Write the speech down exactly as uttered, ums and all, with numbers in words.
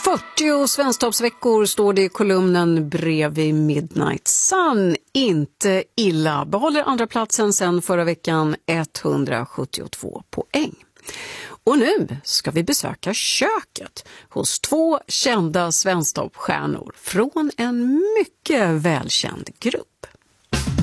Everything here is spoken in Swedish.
fyrtio svensktoppsveckor står det i kolumnen bredvid Midnight Sun. Inte illa. Behåller andra platsen sedan förra veckan, etthundrasjuttiotvå poäng. Och nu ska vi besöka köket hos två kända svensktoppstjärnor från en mycket välkänd grupp.